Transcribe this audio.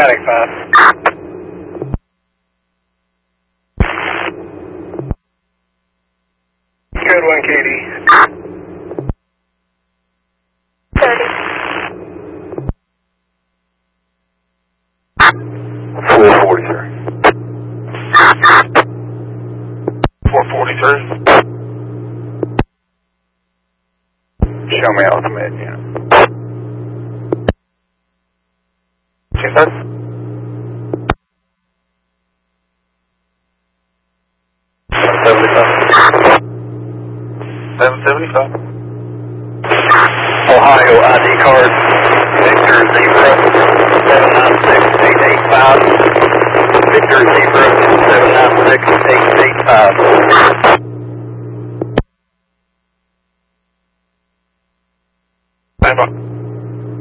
Medic 5. Code 1 Katie. 30. 440, sir. 440, sir. Show me ultimate, yeah. Yes, sir. 775. Ohio ID card. Victor 0796885. Victor 0796885.